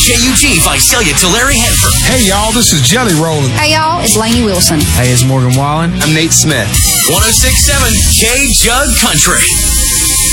KUG, Visalia, Tulare, Hanford. Hey, y'all, this is Jelly Roll. Hey, y'all, it's Lainey Wilson. Hey, it's Morgan Wallen. I'm Nate Smith. 106.7 K-Jug Country.